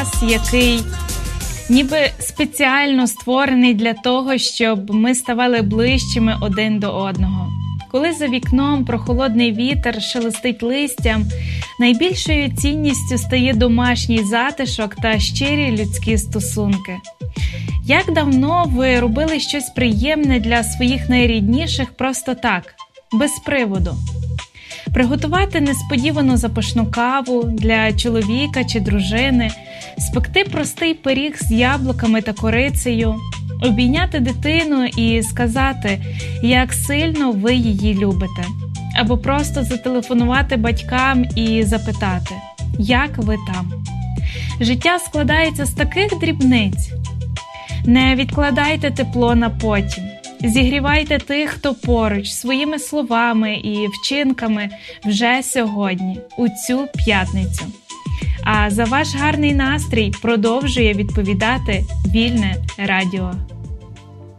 який ніби спеціально створений для того, щоб ми ставали ближчими один до одного. Коли за вікном прохолодний вітер шелестить листям, найбільшою цінністю стає домашній затишок та щирі людські стосунки. Як давно ви робили щось приємне для своїх найрідніших просто так, без приводу? Приготувати несподівану запашну каву для чоловіка чи дружини, спекти простий пиріг з яблуками та корицею, обійняти дитину і сказати, як сильно ви її любите. Або просто зателефонувати батькам і запитати, як ви там. Життя складається з таких дрібниць. Не відкладайте тепло на потім. Зігрівайте тих, хто поруч, своїми словами і вчинками вже сьогодні, у цю п'ятницю. А за ваш гарний настрій продовжує відповідати Вільне Радіо.